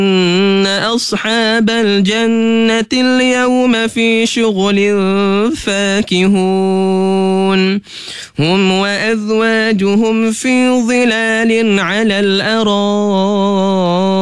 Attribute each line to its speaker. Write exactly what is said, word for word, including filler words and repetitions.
Speaker 1: إن أصحاب الجنة اليوم في شغل فاكهون هم وأزواجهم في ظلال على الأرائك